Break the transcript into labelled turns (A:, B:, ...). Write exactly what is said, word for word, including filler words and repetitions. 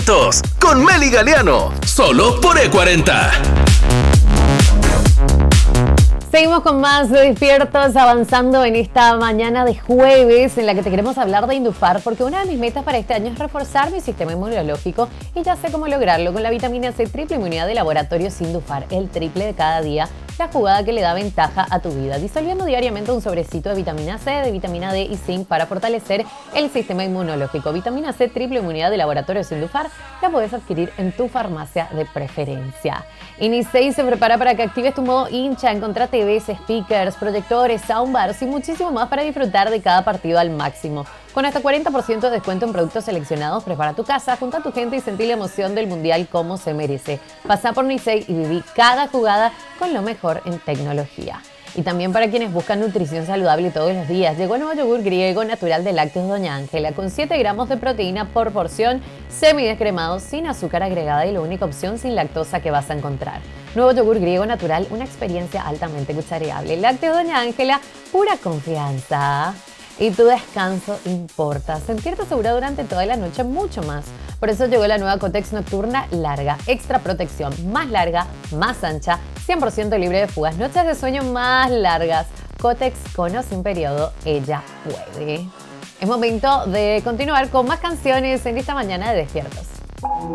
A: Despiertos con Meli Galeano, solo por E cuarenta.
B: Seguimos con más de Despiertos, avanzando en esta mañana de jueves en la que te queremos hablar de Indufar, porque una de mis metas para este año es reforzar mi sistema inmunológico y ya sé cómo lograrlo con la vitamina C triple inmunidad de Laboratorios Indufar, el triple de cada día, la jugada que le da ventaja a tu vida, disolviendo diariamente un sobrecito de vitamina C, de vitamina D y zinc para fortalecer el sistema inmunológico. Vitamina C triple inmunidad de Laboratorios Indufar la puedes adquirir en tu farmacia de preferencia. Inisei se prepara para que actives tu modo hincha. Encontrá T Vs, speakers, proyectores, soundbars y muchísimo más para disfrutar de cada partido al máximo. Con hasta cuarenta por ciento de descuento en productos seleccionados, prepara tu casa, junta a tu gente y sentí la emoción del Mundial como se merece. Pasá por Inisei y viví cada jugada con lo mejor en tecnología. Y también para quienes buscan nutrición saludable todos los días, llegó el nuevo yogur griego natural de lácteos Doña Ángela, con siete gramos de proteína por porción, semidescremado, sin azúcar agregada y la única opción sin lactosa que vas a encontrar. Nuevo yogur griego natural, una experiencia altamente cuchareable. Lácteos Doña Ángela, pura confianza. Y tu descanso importa. Sentirte segura durante toda la noche, mucho más. Por eso llegó la nueva Kotex Nocturna Larga. Extra protección, más larga, más ancha, cien por ciento libre de fugas. Noches de sueño más largas. Kotex con o sin periodo, ella puede. Es momento de continuar con más canciones en esta mañana de Despiertos.